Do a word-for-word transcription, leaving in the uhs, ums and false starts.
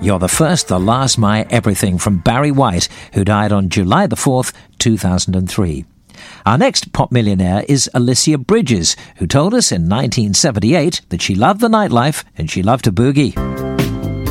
You're the First, the Last, My Everything from Barry White, who died on July the fourth, two thousand three. Our next pop millionaire is Alicia Bridges, who told us in nineteen seventy-eight that she loved the nightlife and she loved to boogie.